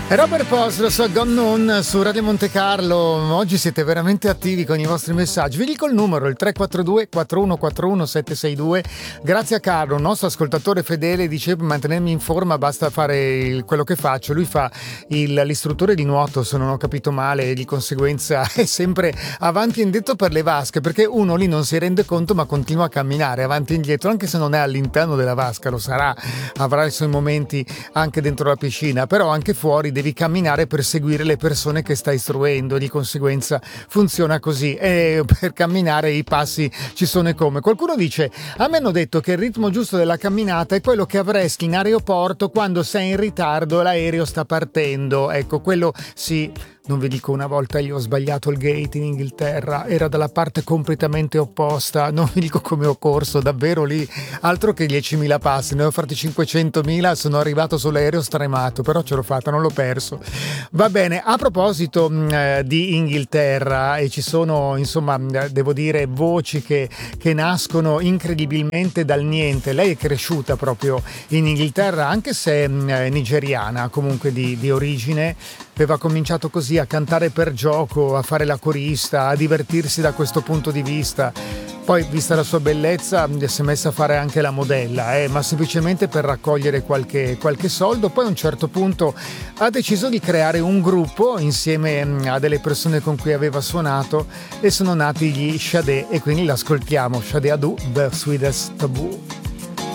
Robert Posler su Gone On su Radio Monte Carlo. Oggi siete veramente attivi con i vostri messaggi. Vi dico il numero, il 342 4141 762. Grazie a Carlo, un nostro ascoltatore fedele, dice: per mantenermi in forma basta fare quello che faccio. Lui fa l'istruttore di nuoto, se non ho capito male, e di conseguenza è sempre avanti e indietro per le vasche, perché uno lì non si rende conto ma continua a camminare avanti e indietro, anche se non è all'interno della vasca, lo sarà, avrà i suoi momenti anche dentro la piscina, però anche fuori devi camminare per seguire le persone che stai istruendo, di conseguenza funziona così, e per camminare i passi ci sono e come. Qualcuno dice: a me hanno detto che il ritmo giusto della camminata è quello che avresti in aeroporto quando sei in ritardo e l'aereo sta partendo. Ecco, quello sì. Non vi dico, una volta io ho sbagliato il gate in Inghilterra, era dalla parte completamente opposta, non vi dico come ho corso, davvero lì, altro che 10.000 passi, ne ho fatti 500.000, sono arrivato sull'aereo stremato, però ce l'ho fatta, non l'ho perso. Va bene, a proposito di Inghilterra, e ci sono, insomma, devo dire, voci che nascono incredibilmente dal niente. Lei è cresciuta proprio in Inghilterra, anche se è nigeriana, comunque di origine. Aveva cominciato così a cantare per gioco, a fare la corista, a divertirsi da questo punto di vista. Poi, vista la sua bellezza, si è messa a fare anche la modella, ma semplicemente per raccogliere qualche soldo. Poi a un certo punto ha deciso di creare un gruppo insieme a delle persone con cui aveva suonato, e sono nati gli Sade, e quindi l'ascoltiamo. Sade Adu, The Sweetest Taboo.